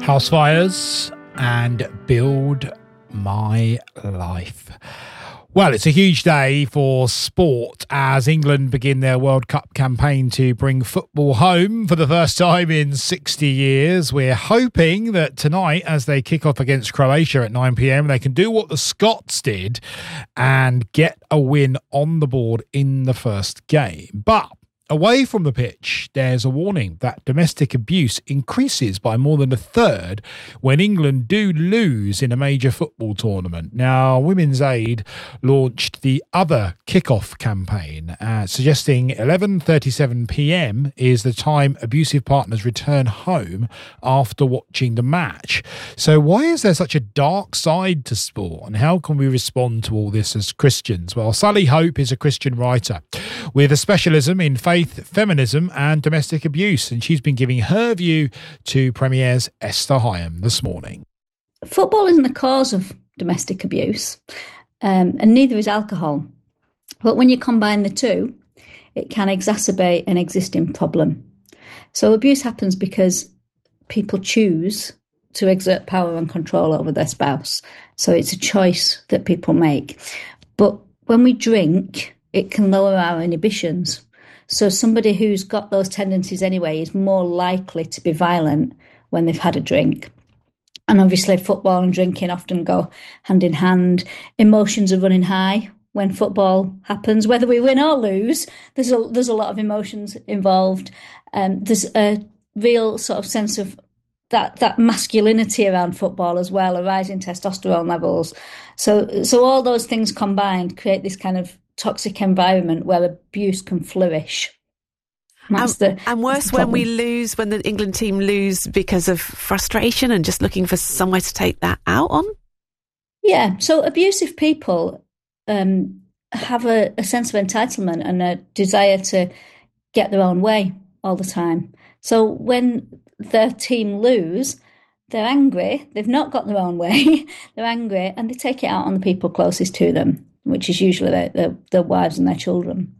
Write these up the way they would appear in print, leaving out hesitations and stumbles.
House Fires and Build My Life. Well, it's a huge day for sport as England begin their World Cup campaign to bring football home for the first time in 60 years. We're hoping that tonight, as they kick off against Croatia at 9 p.m, they can do what the Scots did and get a win on the board in the first game. But away from the pitch, there's a warning that domestic abuse increases by more than a third when England do lose in a major football tournament. Now, Women's Aid launched the Other Kickoff campaign, suggesting 11:37 p.m. is the time abusive partners return home after watching the match. So why is there such a dark side to sport, and how can we respond to all this as Christians? Well, Sally Hope is a Christian writer with a specialism in faith, feminism and domestic abuse, and she's been giving her view to Premier's Esther Higham this morning. Football isn't the cause of domestic abuse, and neither is alcohol. But when you combine the two, it can exacerbate an existing problem. So abuse happens because people choose to exert power and control over their spouse. So it's a choice that people make. But when we drink, it can lower our inhibitions. So somebody who's got those tendencies anyway is more likely to be violent when they've had a drink. And obviously football and drinking often go hand in hand. Emotions are running high when football happens. Whether we win or lose, there's a lot of emotions involved. There's a real sort of sense of that masculinity around football as well, a rise in testosterone levels. So all those things combined create this kind of toxic environment where abuse can flourish. And worse when we lose, when the England team lose because of frustration and just looking for somewhere to take that out on? Yeah, so abusive people have a sense of entitlement and a desire to get their own way all the time. So when their team lose, they're angry, they've not got their own way, they're angry, and they take it out on the people closest to them, which is usually their wives and their children.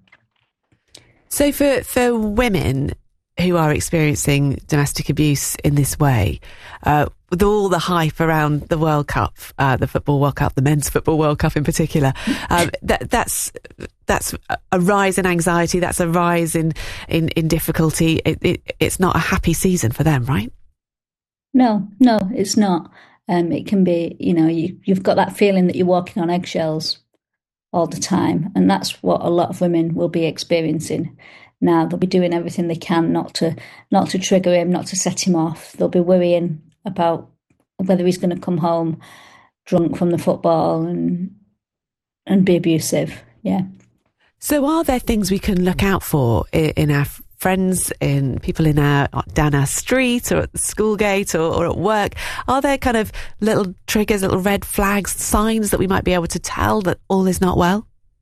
So for women who are experiencing domestic abuse in this way, with all the hype around the World Cup, the Football World Cup, the Men's Football World Cup in particular, that's a rise in anxiety, that's a rise in difficulty. It's not a happy season for them, right? No, it's not. It can be, you've got that feeling that you're walking on eggshells all the time, and that's what a lot of women will be experiencing now. They'll be doing everything they can not to trigger him, not to set him off. They'll be worrying about whether he's going to come home drunk from the football and be abusive. Yeah. So are there things we can look out for in our friends, in people down our street or at the school gate or at work? Are there kind of little triggers, little red flags, signs that we might be able to tell that all is not well?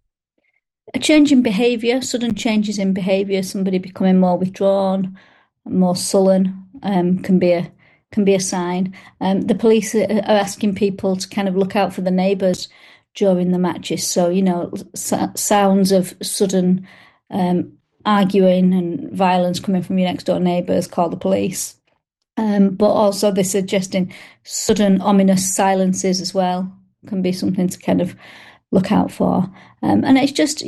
A change in behaviour, sudden changes in behaviour, somebody becoming more withdrawn, more sullen, can be a sign. The police are asking people to kind of look out for the neighbours during the matches. So, sounds of sudden arguing and violence coming from your next door neighbours, call the police. But also they're suggesting sudden ominous silences as well can be something to kind of look out for. And it's just,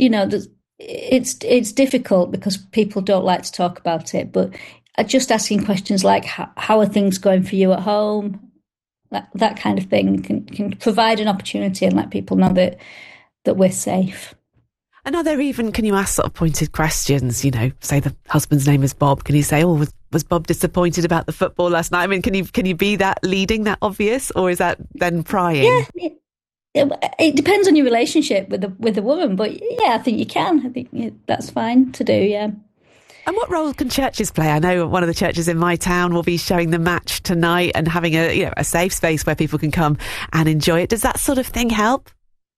it's difficult because people don't like to talk about it, but just asking questions like, how are things going for you at home? That kind of thing can provide an opportunity and let people know that we're safe. And are there even, can you ask sort of pointed questions, say the husband's name is Bob, can you say, was Bob disappointed about the football last night? I mean, can you be that leading, that obvious, or is that then prying? Yeah, it depends on your relationship with the woman, but yeah, I think you can. I think that's fine to do, yeah. And what role can churches play? I know one of the churches in my town will be showing the match tonight and having a safe space where people can come and enjoy it. Does that sort of thing help?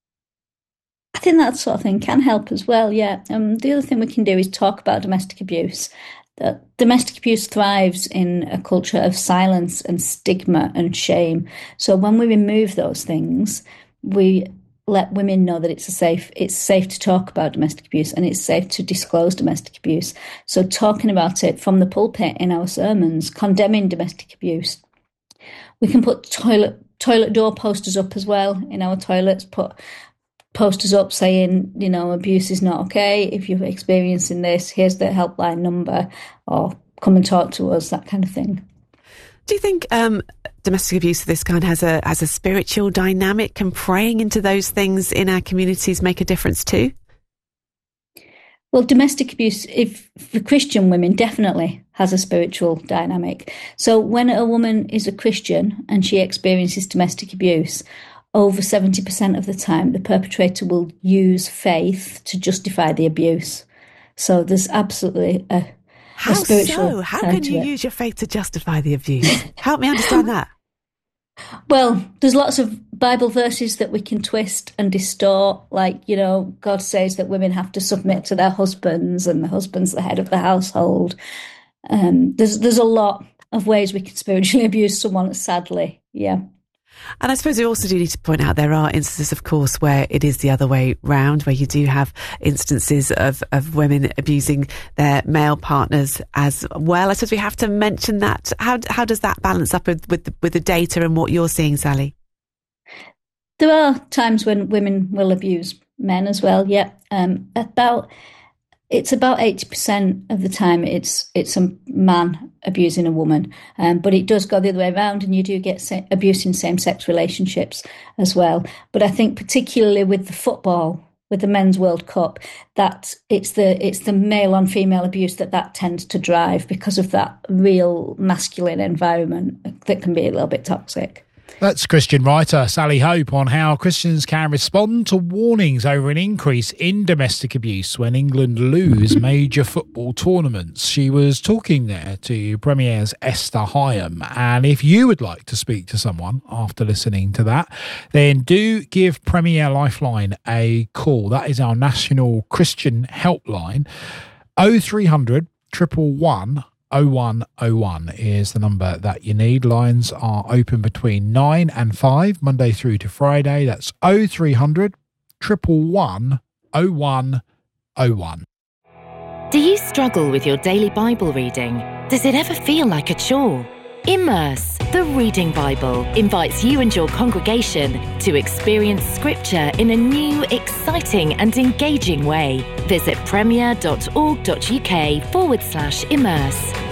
I think that sort of thing can help as well, yeah. The other thing we can do is talk about domestic abuse. Domestic abuse thrives in a culture of silence and stigma and shame. So when we remove those things, we let women know that it's safe to talk about domestic abuse and it's safe to disclose domestic abuse. So talking about it from the pulpit in our sermons, condemning domestic abuse, We can put toilet door posters up as well in our toilets, put posters up saying, abuse is not okay. If you're experiencing this, here's the helpline number, or come and talk to us, that kind of thing. Do you think domestic abuse of this kind has a spiritual dynamic? Can praying into those things in our communities make a difference too? Well, domestic abuse, for Christian women, definitely has a spiritual dynamic. So when a woman is a Christian and she experiences domestic abuse, over 70% of the time, the perpetrator will use faith to justify the abuse. So there's absolutely a spiritual. So? How can you use your faith to justify the abuse? Help me understand that. Well, there's lots of Bible verses that we can twist and distort. Like, God says that women have to submit to their husbands and the husband's the head of the household. There's a lot of ways we can spiritually abuse someone, sadly. Yeah. And I suppose we also do need to point out there are instances, of course, where it is the other way round, where you do have instances of women abusing their male partners as well. I suppose we have to mention that. How does that balance up with the data and what you're seeing, Sally? There are times when women will abuse men as well. Yeah, it's about 80% of the time it's a man abusing a woman, but it does go the other way around, and you do get abuse in same-sex relationships as well. But I think particularly with the football, with the Men's World Cup, that it's the male on female abuse that tends to drive, because of that real masculine environment that can be a little bit toxic. That's Christian writer Sally Hope on how Christians can respond to warnings over an increase in domestic abuse when England lose major football tournaments. She was talking there to Premier's Esther Hyam. And if you would like to speak to someone after listening to that, then do give Premier Lifeline a call. That is our national Christian helpline. 0300 111 0101 is the number that you need. Lines are open between 9 and 5, Monday through to Friday. That's 0300 111 0101. Do you struggle with your daily Bible reading? Does it ever feel like a chore? Immerse, the Reading Bible, invites you and your congregation to experience Scripture in a new, exciting and engaging way. Visit premier.org.uk/immerse.